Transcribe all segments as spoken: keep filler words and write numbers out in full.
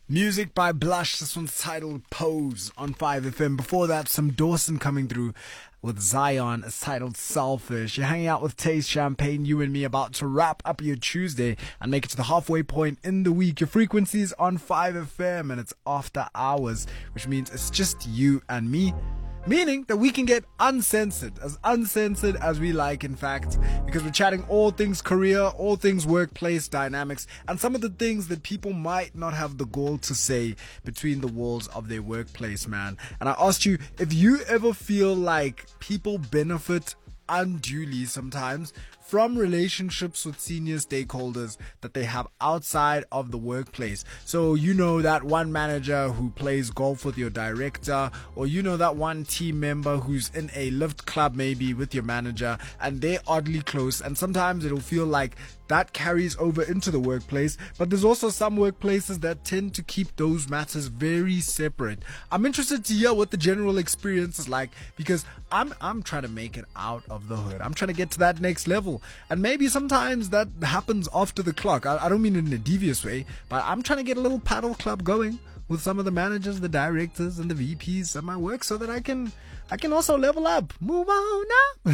Music by Blush. This one's titled Pose on five F M. Before that, some Dawson coming through with Zion. It's titled Selfish. You're hanging out with Taste Champagne, you and me, about to wrap up your Tuesday and make it to the halfway point in the week. Your frequency's on five F M and it's after hours, which means it's just you and me. Meaning that we can get uncensored, as uncensored as we like, in fact, because we're chatting all things career, all things workplace dynamics, and some of the things that people might not have the gall to say between the walls of their workplace, man. And I asked you if you ever feel like people benefit unduly sometimes from relationships with senior stakeholders that they have outside of the workplace. So you know that one manager who plays golf with your director, or you know that one team member who's in a lift club maybe with your manager, and they're oddly close, and sometimes it'll feel like that carries over into the workplace. But there's also some workplaces that tend to keep those matters very separate. I'm interested to hear what the general experience is like, because I'm I'm trying to make it out of the hood. I'm trying to get to that next level. And maybe sometimes that happens after the clock. I, I don't mean in a devious way, but I'm trying to get a little paddle club going with some of the managers, the directors, and the V Ps at my work, so that I can I can also level up. Move on now.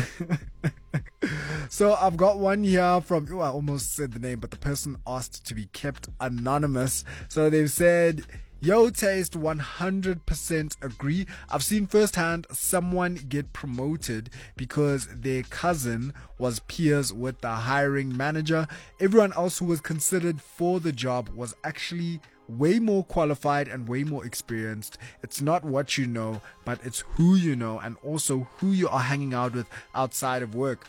So I've got one here from, oh, I almost said the name, but the person asked to be kept anonymous. So they've said, yo, Taste, one hundred percent agree. I've seen firsthand someone get promoted because their cousin was peers with the hiring manager. Everyone else who was considered for the job was actually way more qualified and way more experienced. It's not what you know, but it's who you know, and also who you are hanging out with outside of work.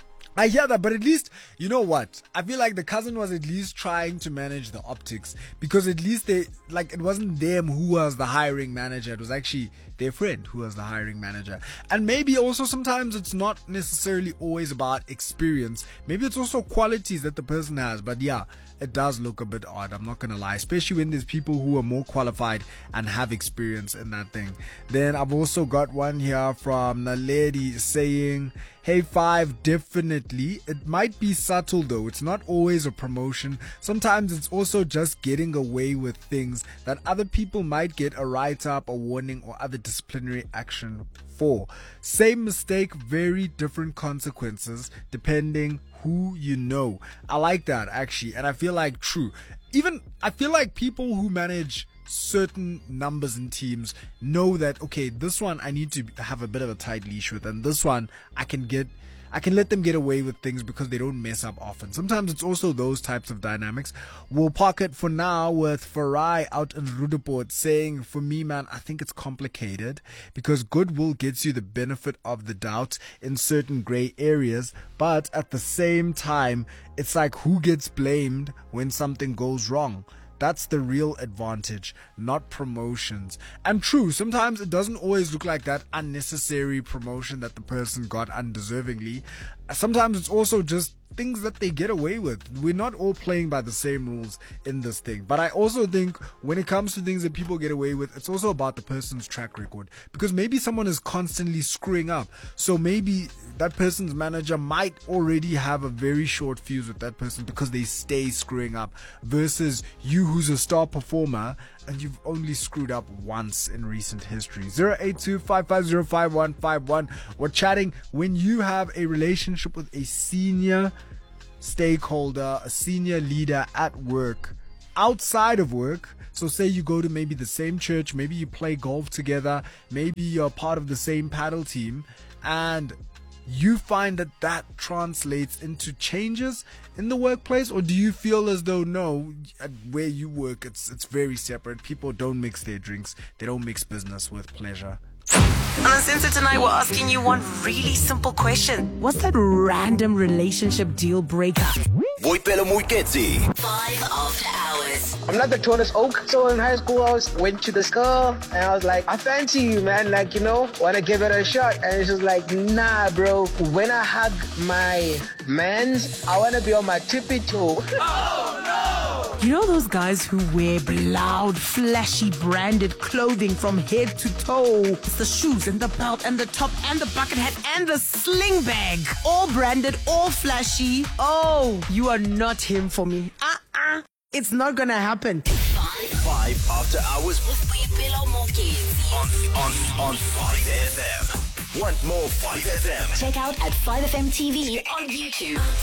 I hear that, but at least, you know what? I feel like the cousin was at least trying to manage the optics, because at least they, like, it wasn't them who was the hiring manager. It was actually their friend who was the hiring manager. And maybe also sometimes it's not necessarily always about experience. Maybe it's also qualities that the person has. But yeah, it does look a bit odd, I'm not gonna lie, especially when there's people who are more qualified and have experience in that thing. Then I've also got one here from Naledi saying, hey Five, definitely. It might be subtle though. It's not always a promotion. Sometimes it's also just getting away with things that other people might get a write-up, a warning, or other disciplinary action for. Same mistake, very different consequences depending who you know. I like that actually, and I feel like true. Even I feel like people who manage certain numbers in teams know that, okay, this one I need to have a bit of a tight leash with, and this one I can get I can let them get away with things because they don't mess up often. Sometimes it's also those types of dynamics. We'll park it for now with Farai out in Rudaport saying, for me, man, I think it's complicated because goodwill gets you the benefit of the doubt in certain gray areas, but at the same time, it's like who gets blamed when something goes wrong. That's the real advantage, not promotions. And true, sometimes it doesn't always look like that unnecessary promotion that the person got undeservingly. Sometimes it's also just things that they get away with. We're not all playing by the same rules in this thing. But I also think when it comes to things that people get away with, it's also about the person's track record. Because maybe someone is constantly screwing up. So maybe that person's manager might already have a very short fuse with that person because they stay screwing up, versus you who's a star performer and you've only screwed up once in recent history. zero eight two, five five zero, five one five one. We're chatting when you have a relationship with a senior stakeholder, a senior leader at work, outside of work. So say you go to maybe the same church, maybe you play golf together, maybe you're part of the same paddle team, and you find that that translates into changes in the workplace? Or do you feel as though no, at where you work it's it's very separate, people don't mix their drinks, they don't mix business with pleasure? On Uncensored tonight, we're asking you one really simple question. What's that random relationship deal breaker? Voipelo Muiketsi. Five after hours. I'm not the tallest oak. So in high school, I was went to this girl and I was like, I fancy you, man. Like, you know, want to give it a shot. And she was like, nah, bro. When I hug my mans, I want to be on my tippy toe. Oh, no! You know those guys who wear loud, flashy, branded clothing from head to toe? It's the shoes and the belt and the top and the bucket hat and the sling bag. All branded, all flashy. Oh, you are not him for me. Uh-uh. It's not gonna happen. Five. Live after hours with Boipelo Mokezi. on, on, on five F M. Want more five F M? Check out at five F M T V on YouTube.